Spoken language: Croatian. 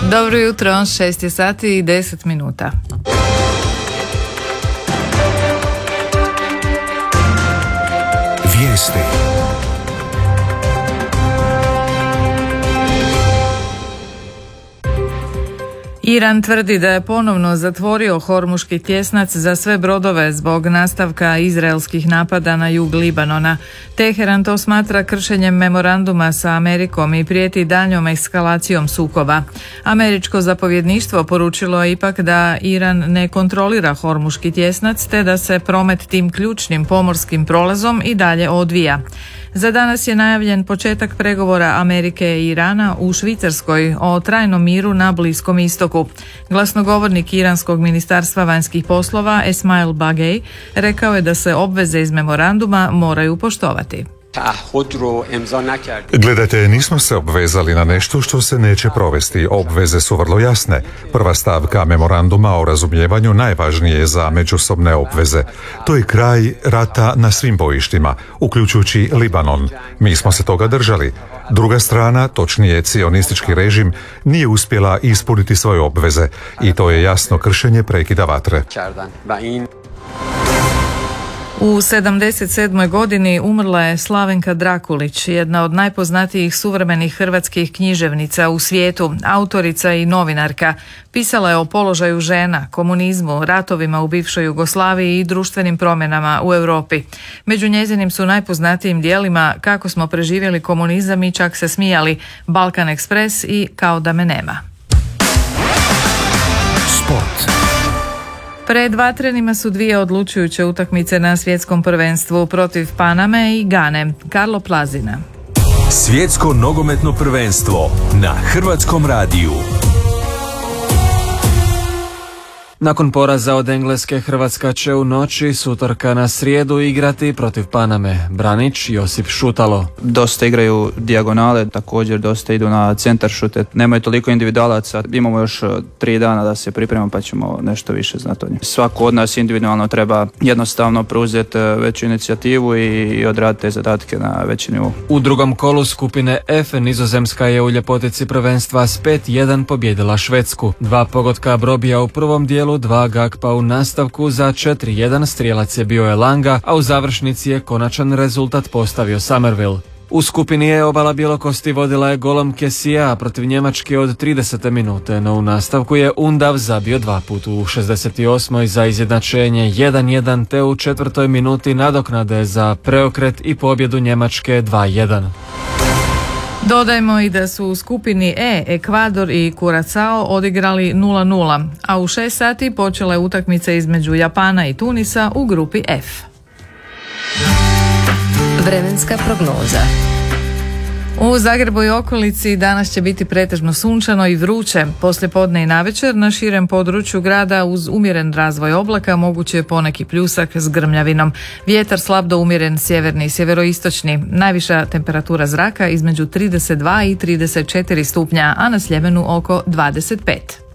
Dobro jutro, 6 je sati i 10 minuta. Vijesti. Iran tvrdi da je ponovno zatvorio Hormuški tjesnac za sve brodove zbog nastavka izraelskih napada na jug Libanona. Teheran to smatra kršenjem memoranduma sa Amerikom i prijeti daljnjom eskalacijom sukoba. Američko zapovjedništvo poručilo je ipak da Iran ne kontrolira Hormuški tjesnac te da se promet tim ključnim pomorskim prolazom i dalje odvija. Za danas je najavljen početak pregovora Amerike i Irana u Švicarskoj o trajnom miru na Bliskom istoku. Glasnogovornik Iranskog ministarstva vanjskih poslova Esmail Bagej rekao je da se obveze iz memoranduma moraju poštovati. Gledajte, nismo se obvezali na nešto što se neće provesti. Obveze su vrlo jasne. Prva stavka memoranduma o razumijevanju najvažnije je za međusobne obveze. To je kraj rata na svim bojištima, uključujući Libanon. Mi smo se toga držali. Druga strana, točnije cionistički režim, nije uspjela ispuniti svoje obveze i to je jasno kršenje prekida vatre. U 77. godini umrla je Slavenka Drakulić, jedna od najpoznatijih suvremenih hrvatskih književnica u svijetu, autorica i novinarka. Pisala je o položaju žena, komunizmu, ratovima u bivšoj Jugoslaviji i društvenim promjenama u Europi. Među njezinim su najpoznatijim dijelima Kako smo preživjeli komunizam i čak se smijali, Balkan Ekspres i Kao da me nema. Sport. Pred vatrenima su dvije odlučujuće utakmice na svjetskom prvenstvu protiv Paname i Gane. Karlo Plazina. Svjetsko nogometno prvenstvo na Hrvatskom radiju. Nakon poraza od Engleske, Hrvatska će u noći s utorka na srijedu igrati protiv Paname. Branić, Josip Šutalo. Dosta igraju dijagonale, također dosta idu na centar šute. Nemaju toliko individualaca, imamo još 3 dana da se pripremamo pa ćemo nešto više znati od njih. Svako od nas individualno treba jednostavno preuzeti veću inicijativu i odraditi te zadatke na veći nivou. U drugom kolu skupine F Nizozemska je u ljepotici prvenstva s 5-1 pobjedila Švedsku. 2 pogotka Brobija u prvom dijelu, 2 Gakpa u nastavku, za 4-1 strijelac je bio Elanga, a u završnici je konačan rezultat postavio Somerville. U skupini E obala Bjelokosti vodila je golom Kesija protiv Njemačke od 30. minute, no u nastavku je Undav zabio 2 puta u 68. za izjednačenje 1-1 te u 4. minuti nadoknade za preokret i pobjedu Njemačke 2-1. Dodajmo i da su u skupini E Ekvador i Curacao odigrali 0-0, a u 6 sati počela je utakmica između Japana i Tunisa u grupi F. Vremenska prognoza. U Zagrebu i okolici danas će biti pretežno sunčano i vruće. Poslijepodne i navečer na širem području grada uz umjeren razvoj oblaka moguće je poneki pljusak s grmljavinom. Vjetar slab do umjeren sjeverni i sjeveroistočni. Najviša temperatura zraka između 32 i 34 stupnja, a na Sljemenu oko 25.